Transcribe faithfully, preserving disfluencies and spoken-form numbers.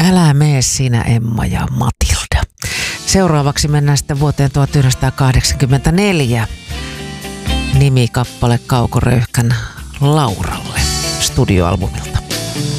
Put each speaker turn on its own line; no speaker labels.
Älä mene sinä, Emma ja Matilda. Seuraavaksi mennään sitten vuoteen tuhatyhdeksänsataakahdeksankymmentäneljä. Nimikappale Kauko Röyhkän Lauralle studioalbumilta.